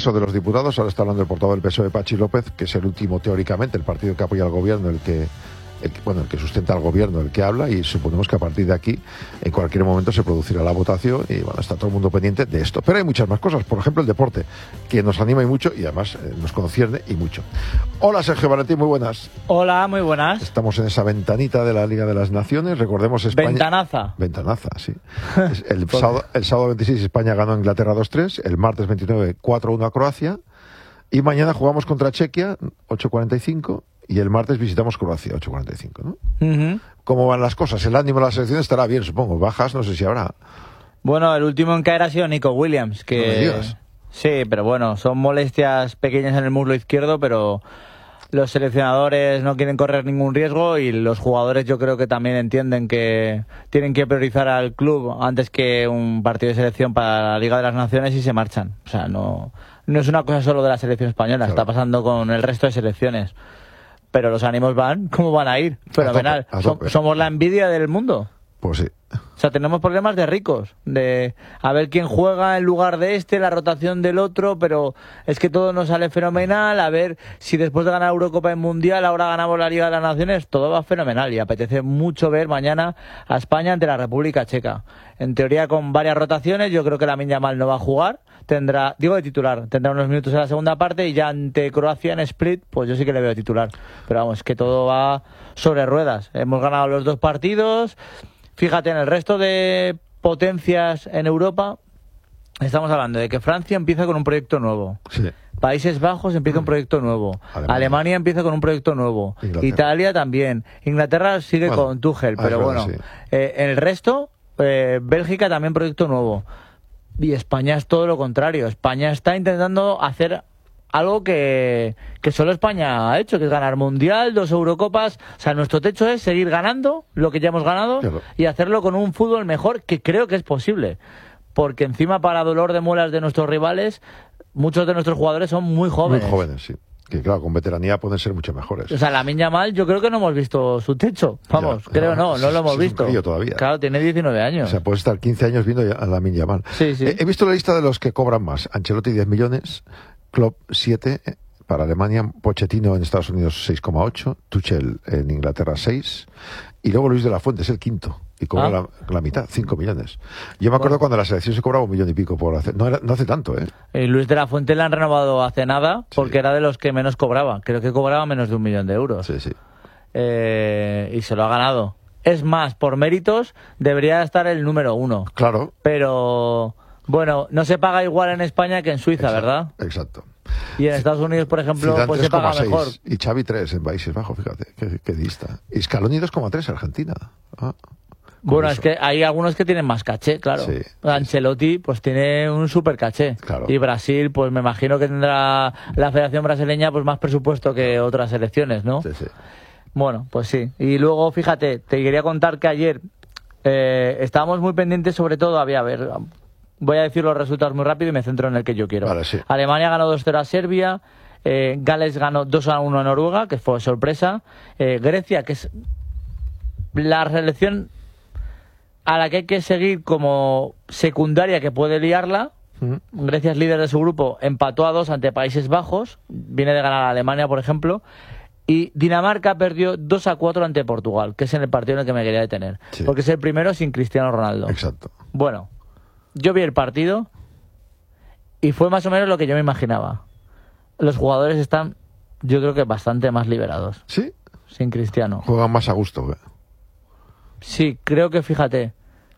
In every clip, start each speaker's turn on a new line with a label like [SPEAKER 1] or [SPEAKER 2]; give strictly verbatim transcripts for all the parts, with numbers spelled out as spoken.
[SPEAKER 1] Congreso de los Diputados. Ahora está hablando el portavoz del P S O E, Pachi López, que es el último, teóricamente, el partido que apoya al gobierno, el que... El que, bueno, el que sustenta al gobierno, el que habla, y suponemos que a partir de aquí en cualquier momento se producirá la votación y bueno, está todo el mundo pendiente de esto. Pero hay muchas más cosas, por ejemplo el deporte, que nos anima y mucho y además eh, nos concierne y mucho. Hola Sergio Valentín, muy buenas.
[SPEAKER 2] Hola, muy buenas.
[SPEAKER 1] Estamos en esa ventanita de la Liga de las Naciones, recordemos España...
[SPEAKER 2] Ventanaza.
[SPEAKER 1] Ventanaza, sí. El, sábado, el sábado veintiséis España ganó a Inglaterra dos tres, el martes veintinueve cuatro uno a Croacia y mañana jugamos contra Chequia ocho cuarenta y cinco. Y el martes visitamos Croacia, ocho cuarenta y cinco, ¿no?
[SPEAKER 2] Uh-huh.
[SPEAKER 1] ¿Cómo van las cosas? El ánimo de la selección estará bien, supongo. Bajas, no sé si habrá.
[SPEAKER 2] Bueno, el último en caer ha sido Nico Williams, que...
[SPEAKER 1] No me digas.
[SPEAKER 2] Sí, pero bueno, son molestias pequeñas en el muslo izquierdo, pero los seleccionadores no quieren correr ningún riesgo y los jugadores yo creo que también entienden que tienen que priorizar al club antes que un partido de selección para la Liga de las Naciones y se marchan. O sea, no, no es una cosa solo de la selección española, claro. Está pasando con el resto de selecciones. Pero los ánimos van, ¿cómo van a ir? Fenomenal.
[SPEAKER 1] A tope, a tope.
[SPEAKER 2] Somos la envidia del mundo.
[SPEAKER 1] Pues sí.
[SPEAKER 2] O sea, tenemos problemas de ricos, de a ver quién juega en lugar de este, la rotación del otro, pero es que todo nos sale fenomenal, a ver si después de ganar Eurocopa y Mundial ahora ganamos la Liga de las Naciones, todo va fenomenal y apetece mucho ver mañana a España ante la República Checa. En teoría con varias rotaciones, yo creo que Lamine Yamal no va a jugar, tendrá, digo de titular, tendrá unos minutos en la segunda parte y ya ante Croacia en Split, pues yo sí que le veo titular. Pero vamos, que todo va sobre ruedas. Hemos ganado los dos partidos. Fíjate, en el resto de potencias en Europa estamos hablando de que Francia empieza con un proyecto nuevo.
[SPEAKER 1] Sí.
[SPEAKER 2] Países Bajos empieza un proyecto nuevo. Alemania, Alemania empieza con un proyecto nuevo. Inglaterra. Italia también. Inglaterra sigue bueno, con Tuchel, pero
[SPEAKER 1] verdad,
[SPEAKER 2] bueno.
[SPEAKER 1] Sí.
[SPEAKER 2] Eh, en el resto, eh, Bélgica también proyecto nuevo. Y España es todo lo contrario. España está intentando hacer algo que, que solo España ha hecho, que es ganar Mundial, dos Eurocopas. O sea, nuestro techo es seguir ganando lo que ya hemos ganado, claro, y hacerlo con un fútbol mejor, que creo que es posible. Porque encima, para dolor de muelas de nuestros rivales, muchos de nuestros jugadores son muy jóvenes.
[SPEAKER 1] Muy jóvenes, sí. Que claro, con veteranía pueden ser mucho mejores.
[SPEAKER 2] O sea, Lamine Yamal, yo creo que no hemos visto su techo. Vamos, ya, creo ya, no, no lo hemos
[SPEAKER 1] es
[SPEAKER 2] visto.
[SPEAKER 1] Un todavía.
[SPEAKER 2] Claro, tiene diecinueve años.
[SPEAKER 1] O sea, puede estar quince años viendo a Lamine Yamal.
[SPEAKER 2] Sí, sí.
[SPEAKER 1] He, he visto la lista de los que cobran más. Ancelotti diez millones, Klopp siete para Alemania, Pochettino en Estados Unidos seis coma ocho, Tuchel en Inglaterra seis, y luego Luis de la Fuente es el quinto y cobra ah. la, la mitad, cinco millones. Yo me acuerdo bueno. cuando la selección se cobraba un millón y pico por hacer, no, era, no hace tanto, ¿eh?
[SPEAKER 2] Y Luis de la Fuente le han renovado hace nada porque sí. era de los que menos cobraba, creo que cobraba menos de un millón de euros.
[SPEAKER 1] Sí, sí.
[SPEAKER 2] Eh, y se lo ha ganado. Es más, por méritos debería estar el número uno.
[SPEAKER 1] Claro.
[SPEAKER 2] Pero bueno, no se paga igual en España que en Suiza,
[SPEAKER 1] exacto,
[SPEAKER 2] ¿verdad?
[SPEAKER 1] Exacto.
[SPEAKER 2] Y en Estados Unidos, por ejemplo,
[SPEAKER 1] Zidane
[SPEAKER 2] pues se paga mejor.
[SPEAKER 1] Y Xavi tres en Países Bajos, fíjate, qué, qué dista. Y Scaloni dos coma tres Argentina. Ah,
[SPEAKER 2] bueno, es que hay algunos que tienen más caché, claro.
[SPEAKER 1] Sí,
[SPEAKER 2] Ancelotti pues tiene un super caché.
[SPEAKER 1] Claro.
[SPEAKER 2] Y Brasil, pues me imagino que tendrá la Federación Brasileña pues más presupuesto que otras selecciones, ¿no?
[SPEAKER 1] Sí, sí.
[SPEAKER 2] Bueno, pues sí. Y luego, fíjate, te quería contar que ayer eh, estábamos muy pendientes, sobre todo, había, a ver, voy a decir los resultados muy rápido y me centro en el que yo quiero.
[SPEAKER 1] Vale, sí.
[SPEAKER 2] Alemania ganó dos cero a Serbia, eh, Gales ganó dos a uno a Noruega, que fue sorpresa, eh, Grecia, que es la selección a la que hay que seguir como secundaria, que puede liarla. Uh-huh. Grecia es líder de su grupo, empató a dos ante Países Bajos, viene de ganar a Alemania, por ejemplo. Y Dinamarca perdió dos a cuatro ante Portugal, que es en el partido en el que me quería detener. Sí. Porque es el primero sin Cristiano Ronaldo.
[SPEAKER 1] Exacto.
[SPEAKER 2] Bueno, yo vi el partido y fue más o menos lo que yo me imaginaba. Los jugadores están, yo creo que bastante más liberados.
[SPEAKER 1] ¿Sí?
[SPEAKER 2] Sin Cristiano.
[SPEAKER 1] Juegan más a gusto, ¿eh?
[SPEAKER 2] Sí, creo que, fíjate,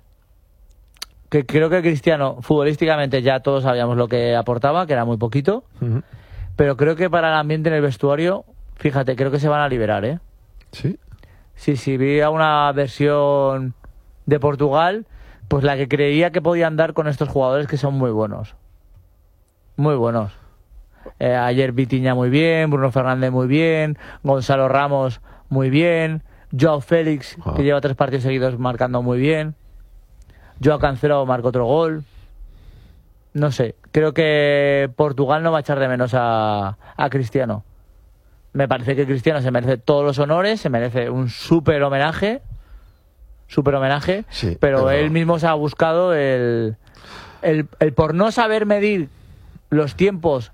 [SPEAKER 2] que creo que Cristiano, futbolísticamente ya todos sabíamos lo que aportaba, que era muy poquito. Uh-huh. Pero creo que para el ambiente en el vestuario, fíjate, creo que se van a liberar, ¿eh?
[SPEAKER 1] ¿Sí?
[SPEAKER 2] Sí, sí, vi a una versión de Portugal, pues la que creía que podían dar con estos jugadores que son muy buenos. Muy buenos. Eh, ayer Vitinha muy bien, Bruno Fernández muy bien, Gonzalo Ramos muy bien, Joao Félix, ah. que lleva tres partidos seguidos marcando muy bien, Joao Cancelo marcó otro gol. No sé, creo que Portugal no va a echar de menos a, a Cristiano. Me parece que Cristiano se merece todos los honores, se merece un súper homenaje, súper homenaje,
[SPEAKER 1] sí,
[SPEAKER 2] pero,
[SPEAKER 1] pero
[SPEAKER 2] él mismo se ha buscado el, el, el por no saber medir los tiempos